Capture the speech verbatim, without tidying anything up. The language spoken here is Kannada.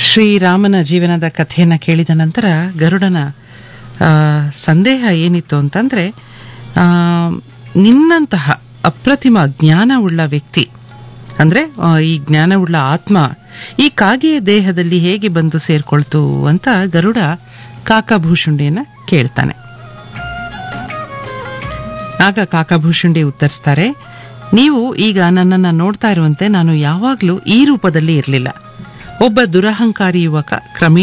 ಶ್ರೀರಾಮನ ಜೀವನದ ಕಥೆಯನ್ನು ಕೇಳಿದ ನಂತರ ಗರುಡನ ಆ, ಸಂದೇಹ ಏನಿತ್ತು ಅಂತಂದ್ರೆ ಆ, ನಿನ್ನಂತಹ ಅಪ್ರತಿಮ ಜ್ಞಾನವುಳ್ಳ ವ್ಯಕ್ತಿ ಅಂದ್ರೆ ಆ, ಈ ಜ್ಞಾನವುಳ್ಳ ಆತ್ಮ ಈ ಕಾಗೆಯ ದೇಹದಲ್ಲಿ ಹೇಗೆ ಬಂದು ಸೇರ್ಕೊಳ್ತು ಅಂತ ಗರುಡ ಕಾಕಭೂಷುಂಡಿಯನ್ನ ಕೇಳ್ತಾನೆ. ಆಗ ಕಾಕಭೂಷುಂಡಿ ಉತ್ತರಿಸ್ತಾರೆ, ನೀವು ಈಗ ನನ್ನನ್ನು ನೋಡ್ತಾ ಇರುವಂತೆ ನಾನು ಯಾವಾಗಲೂ ಈ ರೂಪದಲ್ಲಿ ಇರಲಿಲ್ಲ. ಒಬ್ಬ ದುರಹಂಕಾರಿ ಯುವಕ ಕ್ರಮೇಣ